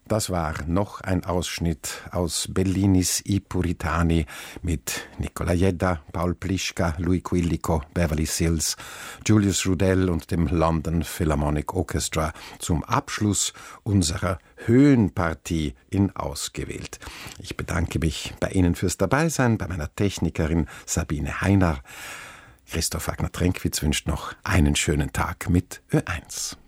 Das war noch ein Ausschnitt aus Bellinis I Puritani mit Nicola Jedda, Paul Pliszka, Louis Quillico, Beverly Sills, Julius Rudel und dem London Philharmonic Orchestra zum Abschluss unserer Höhenpartie in Ausgewählt. Ich bedanke mich bei Ihnen fürs Dabeisein, bei meiner Technikerin Sabine Heiner. Christoph Wagner-Tränkwitz wünscht noch einen schönen Tag mit Ö1.